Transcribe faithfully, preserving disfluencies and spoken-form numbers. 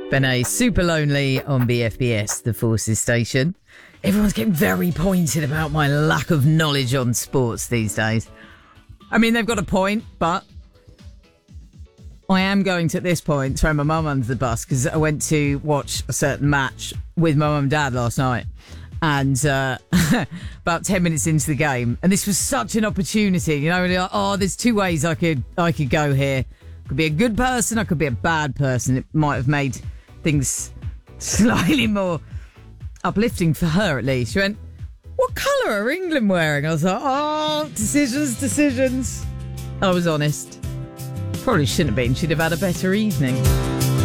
Benet, Super Lonely on B F B S, the Forces station. Everyone's getting very pointed about my lack of knowledge on sports these days. I mean, they've got a point, but I am going to, at this point, throw my mum under the bus because I went to watch a certain match with my mum and dad last night. And uh, about ten minutes into the game, and this was such an opportunity, you know, like, oh, there's two ways I could I could go here. I could be a good person, I could be a bad person. It might have made things slightly more uplifting for her, at least. She went, what colour are England wearing? I was like, oh, decisions, decisions. I was honest. Probably shouldn't have been. She'd have had a better evening.